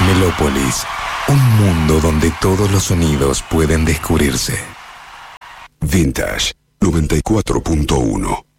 Melópolis, un mundo donde todos los sonidos pueden descubrirse. Vintage 94.1